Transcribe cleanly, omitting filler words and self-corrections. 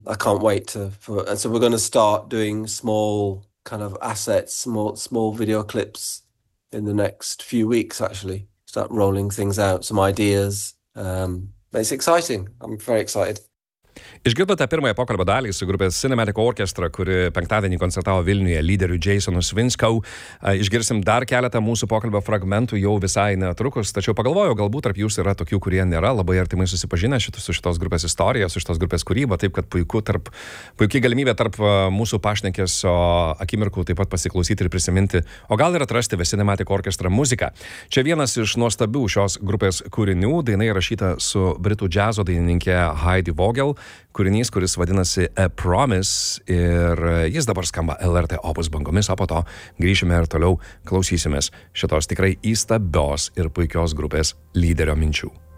I can't wait and so we're going to start doing small kind of assets, small video clips in the next few weeks, actually. Start rolling things out, some ideas. But it's exciting. I'm very excited. Išgirdote pirmąją pokalbio dalį su grupės Cinematic Orchestra, kuri penktadienį koncertavo Vilniuje lyderiu Jasonu Svinskau. Išgirsim dar keletą mūsų pokalbio fragmentų jau visai netrukus, tačiau pagalvojau, galbūt tarp jūsų yra tokių, kurie nėra labai artimai susipažinę su šitos grupės istorija, su šitos grupės kūryba, taip kad puikiai galimybė tarp mūsų pašnekesio akimirkų taip pat pasiklausyti ir prisiminti, o gal ir atrasti Cinematic Orchestra muziką. Čia vienas iš nuostabių šios grupės kūrinių, daina įrašyta su britų džiazo dainininkė Heidi Vogel, kūrinys, kuris vadinasi A Promise ir jis dabar skamba LRT Opus bangomis, o po to grįšime ir toliau klausysimės šitos tikrai įstabios ir puikios grupės lyderio minčių.